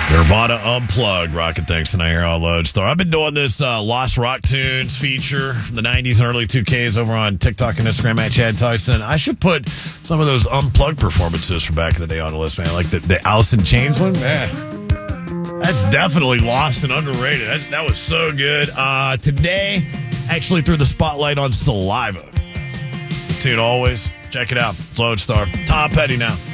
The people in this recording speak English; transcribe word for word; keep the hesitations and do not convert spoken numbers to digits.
Nirvana Unplugged, Rocket Thanks tonight here on Lodestar. I've been doing this uh, Lost Rock Tunes feature from the nineties and early two Ks over on TikTok and Instagram at Chad Tyson. I should put some of those Unplugged performances from back in the day on the list, man. Like the, the Alice in Chains one, man. That's definitely lost and underrated. That, that was so good. Uh, today, actually threw the spotlight on Saliva. Tune always. Check it out. It's Lodestar. Tom Petty now.